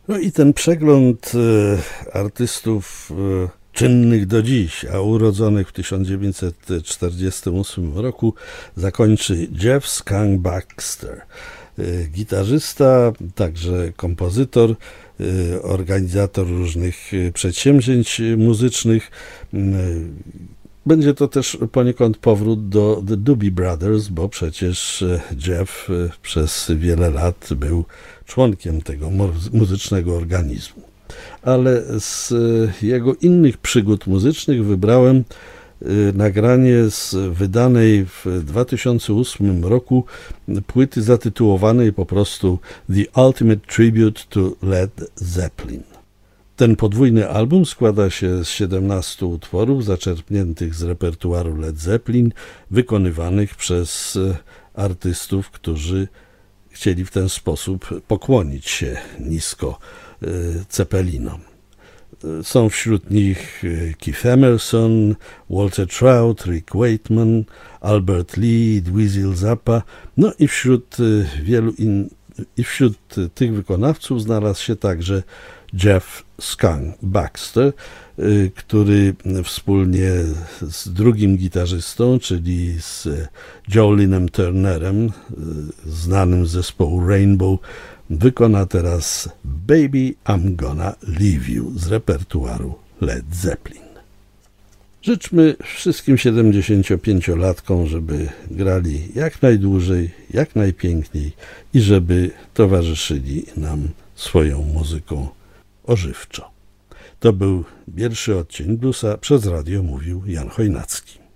No i ten przegląd artystów czynnych do dziś, a urodzonych w 1948 roku zakończy Jeff Skunk Baxter. Gitarzysta, także kompozytor, organizator różnych przedsięwzięć muzycznych. Będzie to też poniekąd powrót do The Doobie Brothers, bo przecież Jeff przez wiele lat był członkiem tego muzycznego organizmu. Ale z jego innych przygód muzycznych wybrałem nagranie z wydanej w 2008 roku płyty zatytułowanej po prostu The Ultimate Tribute to Led Zeppelin. Ten podwójny album składa się z 17 utworów zaczerpniętych z repertuaru Led Zeppelin, wykonywanych przez artystów, którzy chcieli w ten sposób pokłonić się nisko Zeppelinom. Są wśród nich Keith Emerson, Walter Trout, Rick Wakeman, Albert Lee, Dweezil Zappa, no i wśród tych wykonawców znalazł się także Jeff Skunk Baxter, który wspólnie z drugim gitarzystą, czyli z Jolinem Turnerem, znanym z zespołu Rainbow, wykona teraz Baby I'm Gonna Leave You z repertuaru Led Zeppelin. Życzmy wszystkim 75-latkom, żeby grali jak najdłużej, jak najpiękniej i żeby towarzyszyli nam swoją muzyką ożywczo. To był pierwszy odcinek Bluesa, przez radio mówił Jan Chojnacki.